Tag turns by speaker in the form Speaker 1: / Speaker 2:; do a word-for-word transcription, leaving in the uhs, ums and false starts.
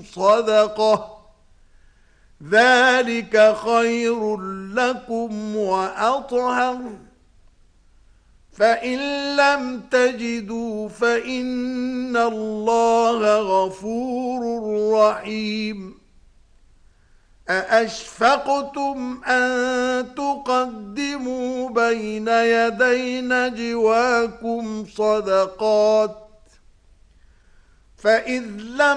Speaker 1: صدقة ذلك خير لكم وأطهر فإن لم تجدوا فإن الله غفور رحيم أأشفقتم أن تقدموا بين يدي نجواكم صدقات فإذ لم